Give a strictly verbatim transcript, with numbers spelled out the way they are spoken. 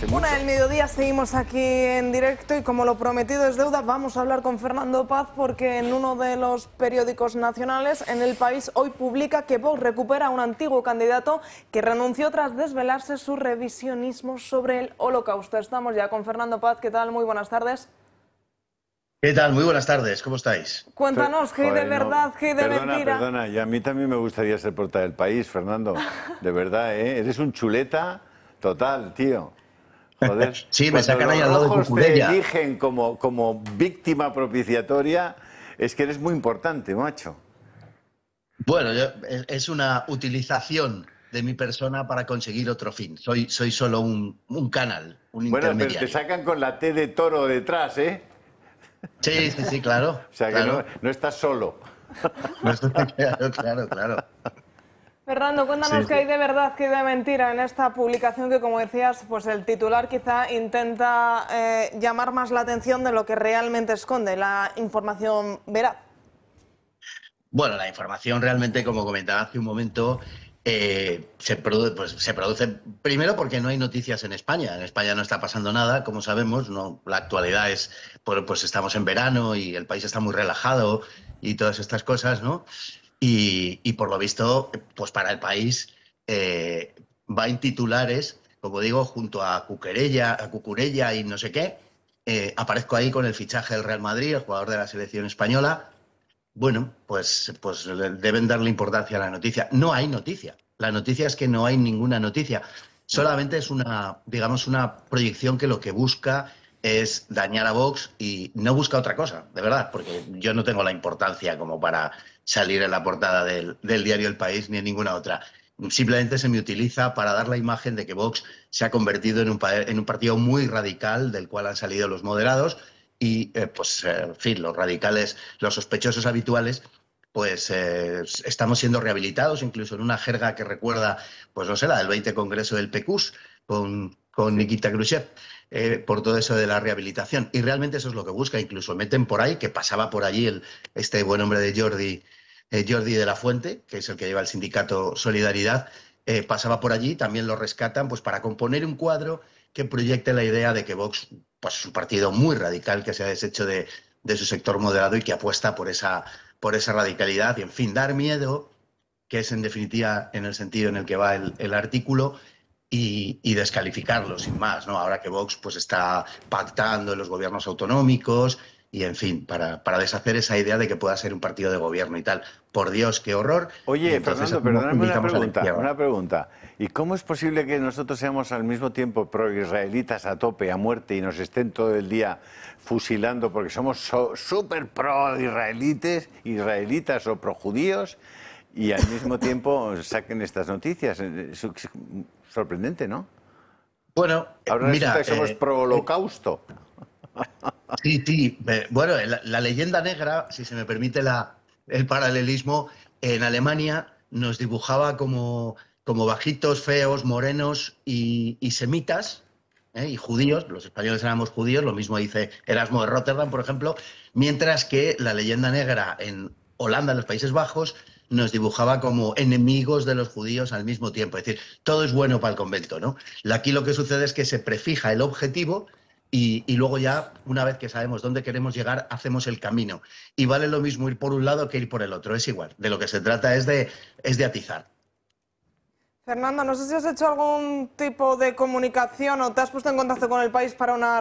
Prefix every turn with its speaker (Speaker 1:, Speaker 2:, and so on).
Speaker 1: hace mucho.
Speaker 2: Una del mediodía, seguimos aquí en directo y como lo prometido es deuda, vamos a hablar con Fernando Paz porque en uno de los periódicos nacionales en El País hoy publica que Vox recupera a un antiguo candidato que renunció tras desvelarse su revisionismo sobre el Holocausto. Estamos ya con Fernando Paz. ¿Qué tal? Muy buenas tardes.
Speaker 3: ¿Qué tal? Muy buenas tardes, ¿cómo estáis?
Speaker 2: Cuéntanos, ¿qué hay de verdad, qué hay de
Speaker 1: perdona,
Speaker 2: mentira?
Speaker 1: Perdona, y a mí también me gustaría ser portada del País, Fernando. De verdad, ¿eh? Eres un chuleta total, tío. Joder.
Speaker 3: Sí, me sacan ahí al lado de
Speaker 1: Cuando los rojos te
Speaker 3: Cucurella.
Speaker 1: eligen como, como víctima propiciatoria, es que eres muy importante, macho.
Speaker 3: Bueno, yo- es es una utilización de mi persona para conseguir otro fin. Soy, soy solo un, un canal, un
Speaker 1: Bueno, pero te
Speaker 3: intermediario.
Speaker 1: sacan con la T de toro detrás, ¿eh?
Speaker 3: Sí, sí, sí, claro.
Speaker 1: O sea, que
Speaker 3: claro.
Speaker 1: no, no estás solo.
Speaker 3: No estoy- claro, claro, claro.
Speaker 2: Fernando, cuéntanos
Speaker 3: Sí,
Speaker 2: qué
Speaker 3: sí.
Speaker 2: hay de verdad, qué hay de mentira en esta publicación que, como decías, pues el titular quizá intenta eh, llamar más la atención de lo que realmente esconde la información veraz.
Speaker 3: Bueno, la información realmente, como comentaba hace un momento, eh, se, produ- pues, se produce primero porque no hay noticias en España. En España no está pasando nada, como sabemos. No, la actualidad es, pues, pues estamos en verano y el país está muy relajado y todas estas cosas, ¿no? Y, y por lo visto, pues para el país eh, va en titulares, como digo, junto a Cuquerella, a Cucurella y no sé qué. Eh, aparezco ahí con el fichaje del Real Madrid, el jugador de la selección española. Bueno, pues, pues le- deben darle importancia a la noticia. No hay noticia. La noticia es que no hay ninguna noticia. Solamente es una, digamos, una proyección que lo que busca es dañar a Vox y no busca otra cosa, de verdad, porque yo no tengo la importancia como para salir en la portada del, del diario El País ni en ninguna otra. Simplemente se me utiliza para dar la imagen de que Vox se ha convertido en un, pa- en un partido muy radical del cual han salido los moderados y, eh, pues, eh, en fin, los radicales, los sospechosos habituales, pues eh, estamos siendo rehabilitados, incluso en una jerga que recuerda, pues no sé, la del veinte Congreso del P Q S con, con
Speaker 1: Sí.
Speaker 3: Nikita Khrushchev, eh, por todo eso de la rehabilitación. Y realmente eso es lo que busca. Incluso meten por ahí, que pasaba por allí el, este buen hombre de Jordi, eh, Jordi de la Fuente, que es el que lleva el sindicato Solidaridad, eh, pasaba por allí, también lo rescatan, pues para componer un cuadro que proyecte la idea de que Vox, pues, es un partido muy radical que se ha deshecho de, de su sector moderado y que apuesta por esa, por esa radicalidad y, en fin, dar miedo, que es en definitiva en el sentido en el que va el, el artículo, y, y descalificarlo sin más, ¿no? Ahora que Vox pues está pactando en los gobiernos autonómicos y, en fin, para, para deshacer esa idea de que pueda ser un partido de gobierno y tal. Por Dios, qué horror. Y
Speaker 1: Oye,
Speaker 3: entonces
Speaker 1: Fernando,
Speaker 3: hacemos-
Speaker 1: perdóname una
Speaker 3: invitamos a la
Speaker 1: pregunta,
Speaker 3: izquierda.
Speaker 1: una pregunta. ¿Y cómo es posible que nosotros seamos al mismo tiempo pro-israelitas a tope, a muerte, y nos estén todo el día fusilando porque somos so- súper pro-israelites, israelitas o pro-judíos, y al mismo tiempo saquen estas noticias? Es es sorprendente, ¿no?
Speaker 3: Bueno, eh,
Speaker 1: Ahora
Speaker 3: mira,
Speaker 1: resulta que somos
Speaker 3: eh,
Speaker 1: pro-holocausto.
Speaker 3: sí, sí. eh, Bueno, la, la leyenda negra, si se me permite la, el paralelismo, en Alemania nos dibujaba como, como bajitos, feos, morenos y, y semitas, ¿eh? Y judíos. Los españoles éramos judíos, lo mismo dice Erasmo de Rotterdam, por ejemplo, mientras que la leyenda negra en Holanda, en los Países Bajos, nos dibujaba como enemigos de los judíos al mismo tiempo. Es decir, todo es bueno para el convento, ¿no? Aquí lo que sucede es que se prefija el objetivo y, y luego ya, una vez que sabemos dónde queremos llegar, hacemos el camino. Y vale lo mismo ir por un lado que ir por el otro, es igual. De lo que se trata es de, es de atizar.
Speaker 2: Fernando, no sé si has hecho algún tipo de comunicación o te has puesto en contacto con El País para una